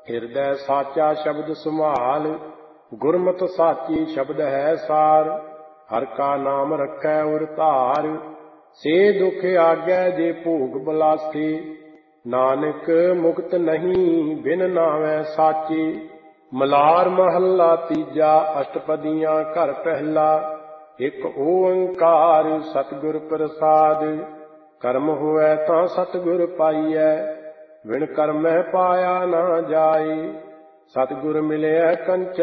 ਹਿਰਦੈ ਸਾਚਾ ਸ਼ਬਦ ਸੁਮਾਲ, ਗੁਰਮਤਿ ਸਾਚੀ ਸ਼ਬਦ ਹੈ ਸਾਰ। ਹਰਿ ਕਾ ਨਾਮ ਰਖੈ ਉਰ ਧਾਰ, ਸੇ ਦੁਖ ਆਗੈ ਜੇ ਭੋਗ ਬਲਾਸੀ। ਨਾਨਕ ਮੁਕਤ ਨਹੀਂ ਬਿਨ ਨਾਵੈ ਸਾਚੀ। ਮਲਾਰ ਮਹੱਲਾ ਤੀਜਾ, ਅਸ਼ਟਪਦੀਆਂ ਘਰ ਪਹਿਲਾ। ਇਕ ਓੰਕਾਰ ਸਤਿਗੁਰ ਪ੍ਰਸਾਦ, ਕਰਮ ਹੋਵੈ ਤਾਂ ਸਤਿਗੁਰ ਪਾਈਐ, ਬਿਨ ਕਰਮੈ ਪਾਇਆ ਨਾ ਜਾਈ। ਸਤਿਗੁਰ ਮਿਲਿਆ ਕੰਚਨ